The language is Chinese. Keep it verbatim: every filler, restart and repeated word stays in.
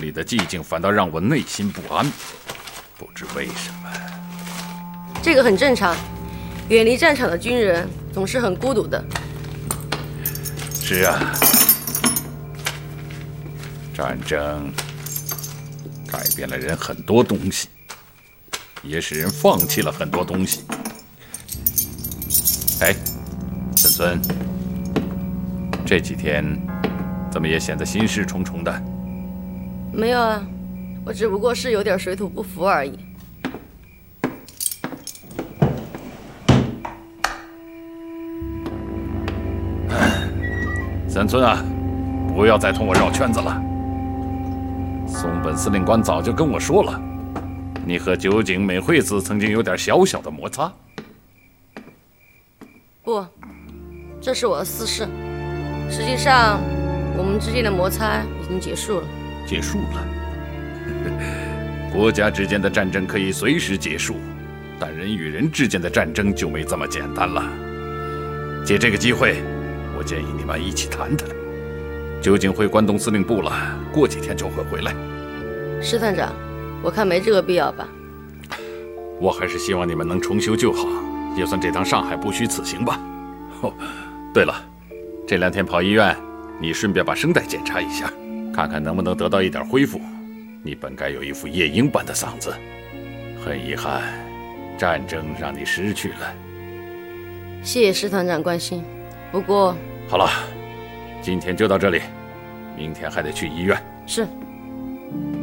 里的寂静反倒让我内心不安，不知为什么。 这个很正常，远离战场的军人总是很孤独的。 是啊，战争改变了人很多东西，也使人放弃了很多东西。哎，孙孙，这几天怎么也显得心事重重的？ 没有啊，我只不过是有点水土不服而已。 三村啊，不要再同我绕圈子了。松本司令官早就跟我说了，你和酒井美惠子曾经有点小小的摩擦。 不，这是我的私事。实际上，我们之间的摩擦已经结束了。 结束了？国家之间的战争可以随时结束，但人与人之间的战争就没这么简单了。借这个机会，我建议你们一起谈谈。酒井回关东司令部了，过几天就会回来。 施探长，我看没这个必要吧。 我还是希望你们能重修旧好，也算这趟上海不虚此行吧。哦，对了，这两天跑医院，你顺便把声带检查一下，看看能不能得到一点恢复。你本该有一副夜莺般的嗓子，很遗憾，战争让你失去了。 谢谢施探长关心，不过好了，今天就到这里，明天还得去医院。 是。